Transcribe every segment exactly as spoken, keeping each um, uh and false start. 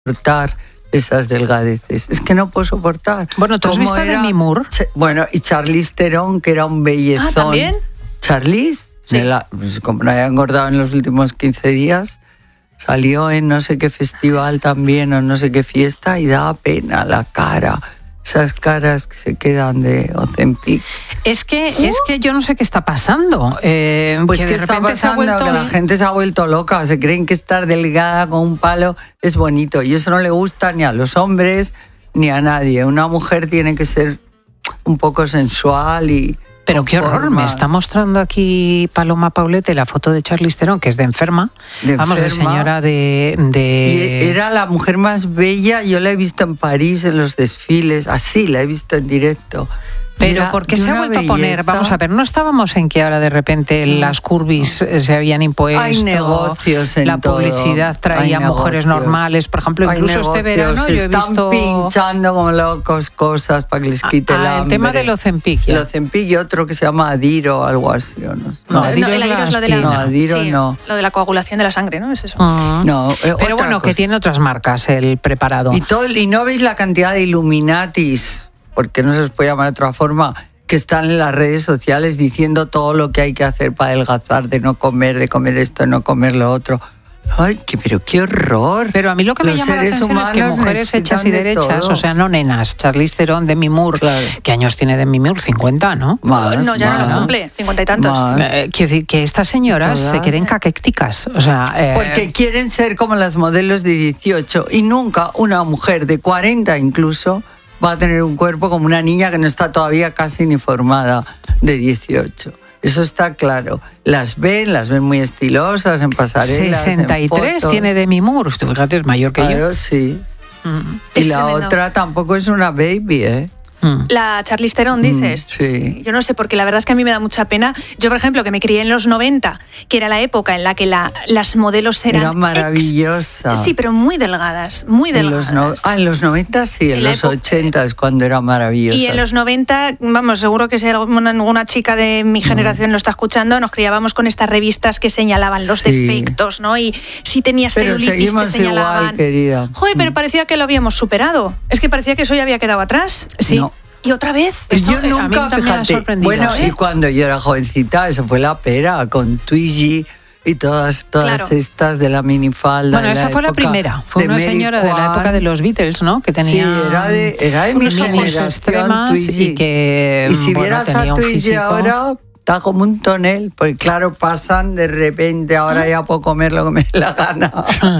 soportar esas delgadeces. Es que no puedo soportar. Bueno, ¿tú has visto a Demi Moore? Bueno, y Charlize Theron, que era un bellezón. Ah, ¿también? Charlize, Sí. la, pues, como no había engordado en los últimos quince días, salió en no sé qué festival también o no sé qué fiesta y daba pena la cara. Esas caras que se quedan de Ozempic. Es que, es que yo no sé qué está pasando. Eh, Pues que que de está repente se ha pasando vuelto... que la gente se ha vuelto loca, se creen que estar delgada con un palo es bonito y eso no le gusta ni a los hombres ni a nadie. Una mujer tiene que ser un poco sensual y... Pero qué horror, forma. me está mostrando aquí Paloma Paulete la foto de Charlize Theron, que es de enferma. De Vamos, de enferma. señora de... de... Y era la mujer más bella, yo la he visto en París en los desfiles, así la he visto en directo. Pero Era ¿por qué de se ha una vuelto a poner? belleza. Vamos a ver, ¿no estábamos en que ahora de repente las curvis eh, se habían impuesto? Hay negocios en La todo. publicidad traía Hay mujeres negocios. normales. Por ejemplo, Hay incluso este negocios, verano se yo he están visto... pinchando como locos cosas para que les quite el Ah, hambre. el tema del Ozempic. ya. El Ozempic y otro que se llama Adiro o algo así. ¿O no? sé. No, No, Adiro el es la Adiro es lo de la, aspirina. No, Adiro sí, no. lo de la coagulación de la sangre, ¿no? Es eso. Ah. No, eh, Pero otra bueno, que cosa. tiene otras marcas el preparado. Y, todo, y no veis la cantidad de Illuminatis, porque no se os puede llamar de otra forma, que están en las redes sociales diciendo todo lo que hay que hacer para adelgazar, de no comer, de comer esto, de no comer lo otro. Ay, qué, pero qué horror. Pero a mí lo que me Los llama la seres atención es que humanos mujeres hechas y necesitan de derechas, todo. o sea, no nenas, Charlize Theron, Demi Moore, Claro. ¿qué años tiene Demi Moore? cincuenta, ¿no? Más, no, ya no más, lo cumple, cincuenta y tantos. más. Eh, quiero decir que estas señoras Todas. se queden caquécticas, o sea... eh, Porque quieren ser como las modelos de dieciocho y nunca una mujer de cuarenta incluso va a tener un cuerpo como una niña que no está todavía casi ni formada de dieciocho. Eso está claro. Las ven, las ven muy estilosas en pasarelas, sesenta y tres en fotos. tiene Demi Moore, tú fíjate, es mayor que Claro, sí. yo. Mm, Y Es la tremendo. otra tampoco es una baby, ¿eh? mm. La Charlize Theron, dices. Mm, sí. Yo no sé, porque la verdad es que a mí me da mucha pena. Yo, por ejemplo, que me crié en los noventa, que era la época en la que la, las modelos eran... Era maravillosa. ex- sí, pero muy delgadas, muy En delgadas. los, no- ah, en los noventa sí, en, En la los época- ochenta es cuando era maravillosa. Y en los noventa, vamos, seguro que si alguna, alguna chica de mi generación lo está escuchando, nos criábamos con estas revistas que señalaban los Sí. defectos, ¿no? Y si tenías Pero celulitis, te seguimos señalaban. igual, querida. Joder, pero parecía que lo habíamos superado. Es que parecía que eso ya había quedado atrás. Sí. No. Y otra vez. Esto, Yo eh, a mí nunca, también me ha fíjate, sorprendido, bueno, ¿eh? y cuando yo era jovencita, eso fue la pera, con Twiggy y todas, todas Claro. estas de la minifalda. Bueno, de esa fue la época primera. Fue de una Mary señora de la Kwan. época de los Beatles, ¿no? Que Sí, tenía era de, era de mi unos ojos generación, extremas Twiggy. y que, Y si bueno, vieras tenía a un Twiggy físico... ahora, está como un tonel, porque claro, pasan de repente, ahora ya puedo comer lo que me dé la gana,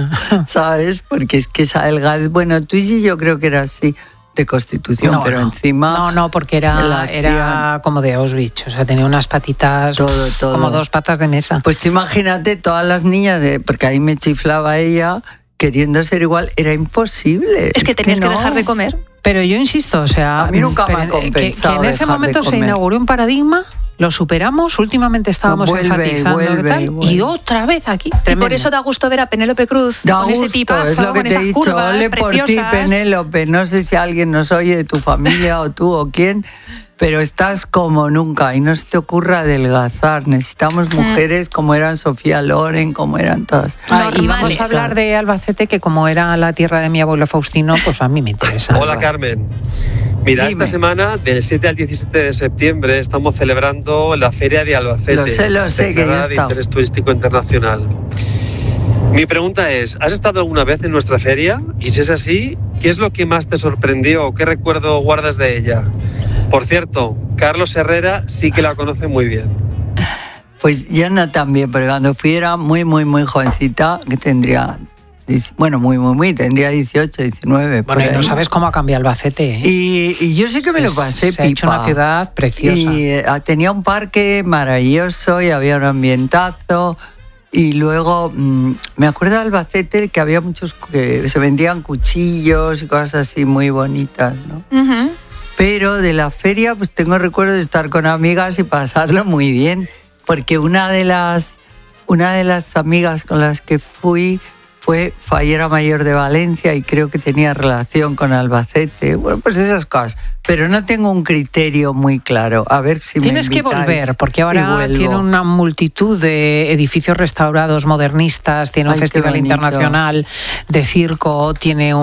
¿sabes? Porque es que esa delgada, bueno, Twiggy yo creo que era así, de constitución, No, pero no. encima... No, no, porque la era, hacían- era como de Auschwitz, o sea, tenía unas patitas Todo, todo. como dos patas de mesa. Pues tú imagínate todas las niñas, de, porque ahí me chiflaba ella, queriendo ser igual, era imposible. Es que tenías que, no. dejar de comer. Pero yo insisto, o sea, A mí nunca me ha pero, eh, que- que, compensado en ese dejar de momento se comer. inauguró un paradigma, lo superamos, últimamente estábamos Vuelve, enfatizando vuelve, que tal, vuelve. y otra vez aquí. Y por Tremendo. eso da gusto ver a Penélope Cruz Da con gusto, ese tipazo, es lo que con te he esas dicho. curvas Ole por ti, preciosas. Penélope. No sé si alguien nos oye de tu familia o tú o quién, pero estás como nunca y no se te ocurra adelgazar. Necesitamos mujeres como eran Sofía Loren, como eran todas. Ah, y vamos normales. a hablar de Albacete, que como era la tierra de mi abuelo Faustino, pues a mí me interesa. Hola Carmen. Mira, Dime. esta semana, del siete al diecisiete de septiembre, estamos celebrando la Feria de Albacete. Lo sé, lo sé, que yo he declarada de estado. interés turístico internacional. Mi pregunta es, ¿has estado alguna vez en nuestra feria? Y si es así, ¿qué es lo que más te sorprendió o qué recuerdo guardas de ella? Por cierto, Carlos Herrera sí que la conoce muy bien. Pues yo no también, pero cuando fui era muy, muy, muy jovencita, que tendría, dieci- bueno, muy, muy, muy, tendría dieciocho, diecinueve. por Bueno, y no ahí. sabes cómo ha cambiado Albacete, ¿eh? Y, y yo sé que me lo Es- pasé, se ha hecho pipa. una ciudad preciosa. Y eh, tenía un parque maravilloso y había un ambientazo. Y luego mm, me acuerdo de Albacete que había muchos que se vendían cuchillos y cosas así muy bonitas, ¿no? Ujú. Pero de la feria pues tengo recuerdo de estar con amigas y pasarlo muy bien, porque una de las una de las amigas con las que fui fue fallera mayor de Valencia y creo que tenía relación con Albacete. Bueno, pues esas cosas. Pero no tengo un criterio muy claro. A ver si Tienes me que volver, porque ahora y tiene una multitud de edificios restaurados modernistas, tiene un Ay, qué festival bonito. internacional de circo, tiene un